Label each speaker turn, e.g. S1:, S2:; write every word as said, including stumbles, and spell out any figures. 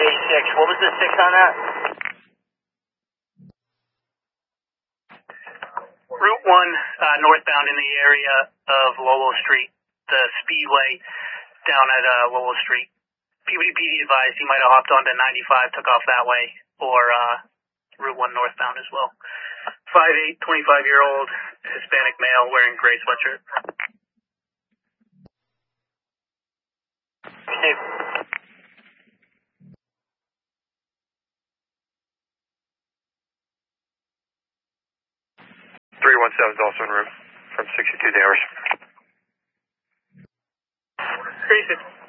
S1: eight six. What was the six on that?
S2: Route one, uh, northbound in the area of Lowell Street, the Speedway down at uh, Lowell Street. P B D P D advised he might have hopped onto ninety-five, took off that way, or uh, Route one northbound as well. five eight, twenty-five-year-old Hispanic male wearing gray sweatshirt.
S1: Steve.
S3: three one seven is also en route from sixty-two Danvers.
S2: Grayson.